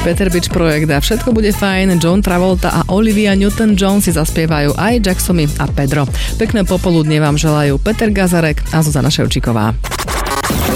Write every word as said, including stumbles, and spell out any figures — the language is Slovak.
Peter Beach projekt a Všetko bude fajn, John Travolta a Olivia Newton-John si zaspievajú aj Jacksomy a Pedro. Pekné popoludnie vám želajú Peter Gazarek a Zuzana Ševčíková.